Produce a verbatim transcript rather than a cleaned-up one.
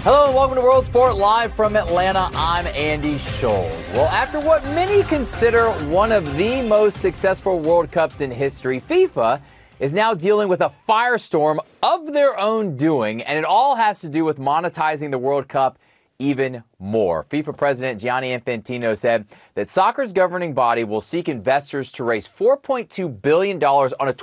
Hello and welcome to World Sport live from Atlanta. I'm Andy Scholes. Well, after what many consider one of the most successful World Cups in history, FIFA is now dealing with a firestorm of their own doing, and it all has to do with monetizing the World Cup even more. FIFA President Gianni Infantino said that soccer's governing body will seek investors to raise four point two billion dollars on a